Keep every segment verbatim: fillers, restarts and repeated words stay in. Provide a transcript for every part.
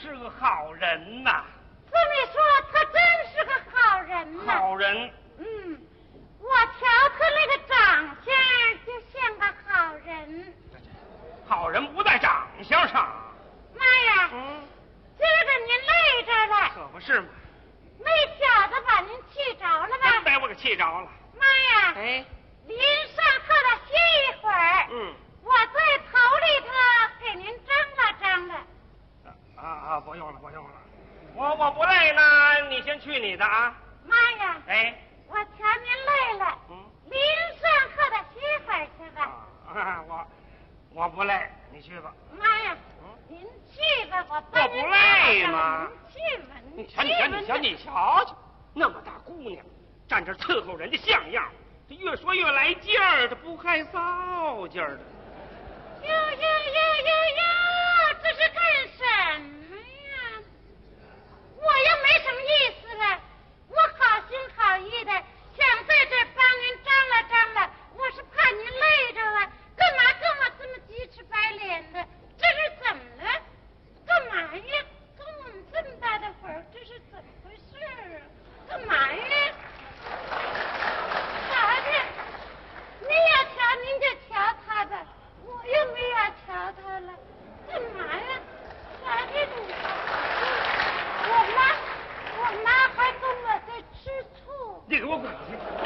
是个好人呐。 这么说，他真是个好人呐。 好人。 嗯，我瞧他那个长相就像个好人。 好人不在长相上。 妈呀！ 嗯， 今儿个您累着了。 可不是嘛。 那小子把您气着了吧？ 真把我给气着了。 妈呀！ 哎， 您上课了歇一会儿。 嗯， 我在头里头给您张罗张罗。 啊啊，不用了，不用了。我我不累呢，你先去你的啊。 妈呀！ 哎， 我瞧您累了， 嗯， 您上课的歇会儿去吧。 啊，我我不累，你去吧。 妈呀，嗯，您去吧，我帮您。 我不累吗？ 您去吧， 你瞧，你瞧，你瞧，你瞧瞧，那么大姑娘，站这伺候人家像样，这越说越来劲儿，这不害臊劲儿的。 哟哟哟哟哟，这是干什么呀？我又没什么意思了，我好心好意的想在这帮您张罗张罗，我是怕您累着了，干嘛跟我这么鸡翅白脸的？这是怎么了？干嘛呀？跟我们这么大的会儿，这是怎么回事啊？干嘛呀？瞧着，您要瞧您就瞧他吧，我又没要瞧他了，干嘛呀？瞧着你，我妈，我妈还跟我在吃醋。 你给我滚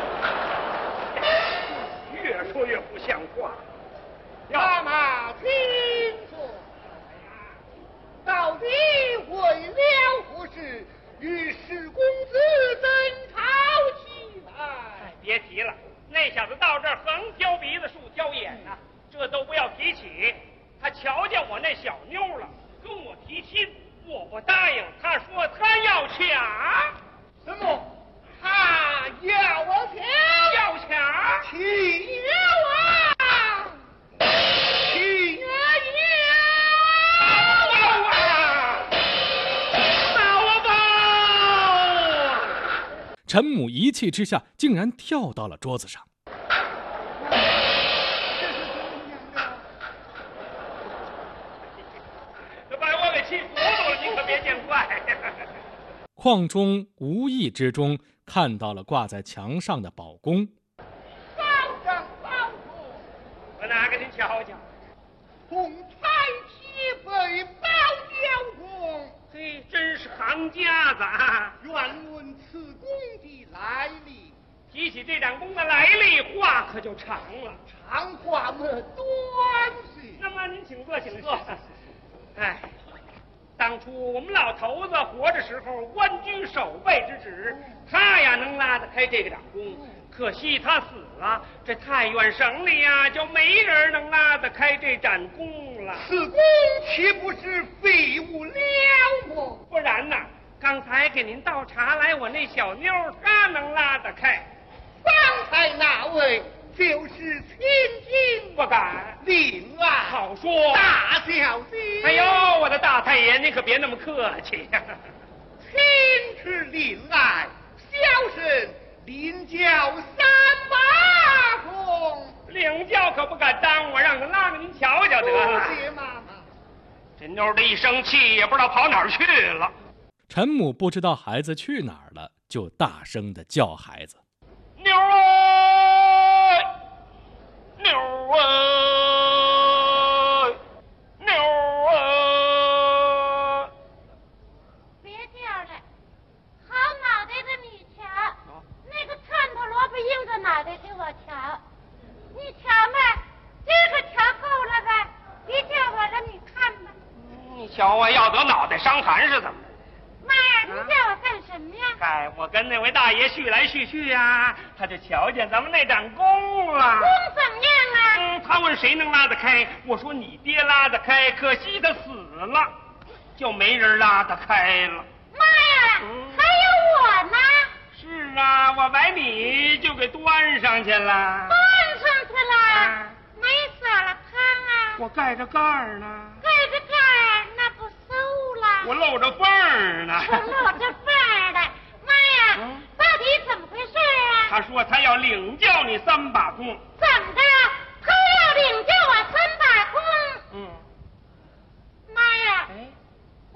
去！越说越不像话。 妈妈，请坐。到底为了何事与史公子争吵起来？ 哎，别提了，那小子到这儿横挑鼻子竖挑眼呐、啊，这都不要提起。他瞧见我那小妞了，跟我提亲，我不答应，他说他要抢。 什么？他要我抢？ 要抢？ 请啊！请啊！ 要啊！打我吧！ 陈母一气之下，竟然跳到了桌子上。 这把我给气糊涂了，你可别见怪。 邝忠无意之中看到了挂在墙上的宝弓。 保长保主， 我拿给您瞧瞧。 红彩旗被包交公， 嘿，真是行家子啊！ 愿问此弓的来历。 提起这盏弓的来历，话可就长了。 长话么短些。 那么您请坐，请坐。哎，当初我们老头子活着时候，官居守备之职，他呀能拉得开这个掌弓。可惜他死了，这太原省里呀就没人能拉得开这盏弓了。 此弓岂不是废物了么？ 不然呐，刚才给您倒茶来，我那小妞她能拉得开。 方才那位就是千金， 不敢。 令爱好说， 大小姐。 哎呦，我的大太爷，您可别那么客气呀、啊。 亲是令爱，小生领教三把弓。 领教可不敢当，我让他拉给您瞧瞧得了。 谢妈妈。 这妞的一生气，也不知道跑哪儿去了。 陈母不知道孩子去哪儿了，就大声地叫孩子：“ 妞儿，妞儿，妞儿！” 别叫了，好脑袋的你瞧，那个串头萝卜硬着脑袋给我瞧，你瞧吧，这个瞧够了吧？别叫我了，你看吧。 你瞧我要得脑袋伤寒是怎么着？ 妈呀，你叫我干什么呀？ 哎，我跟那位大爷叙来叙去呀、啊，他就瞧见咱们那盏弓了。 弓怎么样啊？ 嗯，他问谁能拉得开，我说你爹拉得开，可惜他死了，就没人拉得开了。 妈呀， 嗯、 还有我呢。 是啊，我把你就给端上去了。 端上去了？ 啊、 没撒了炕啊？ 我盖着盖儿呢。 盖着盖儿，那不馊了？ 我露着缝儿呢。 露着缝儿的，妈呀，嗯、到底怎么回事啊？ 他说他要领教你三把弓。 怎么的？